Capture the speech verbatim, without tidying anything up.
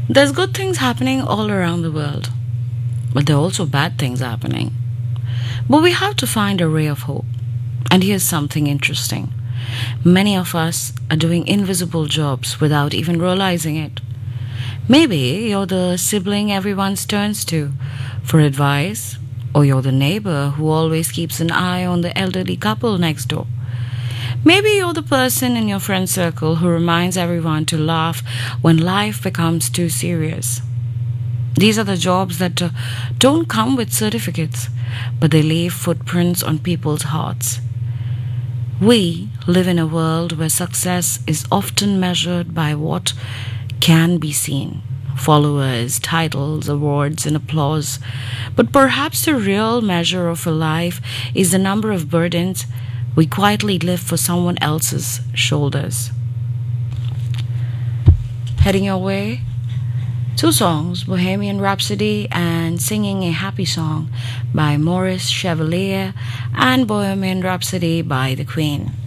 There's good things happening all around the world, but there are also bad things happening. But we have to find a ray of hope. And here's something interesting. Many of us are doing invisible jobs without even realizing it. Maybe you're the sibling everyone turns to for advice, or you're the neighbor who always keeps an eye on the elderly couple next door. Maybe you're the person in your friend circle who reminds everyone to laugh when life becomes too serious. These are the jobs that uh, don't come with certificates, but they leave footprints on people's hearts. We live in a world where success is often measured by what can be seen: followers, titles, awards, and applause. But perhaps the real measure of a life is the number of burdens we quietly lift for someone else's shoulders. Heading your way? Two songs, Bohemian Rhapsody and Singing a Happy Song by Maurice Chevalier, and Bohemian Rhapsody by The Queen.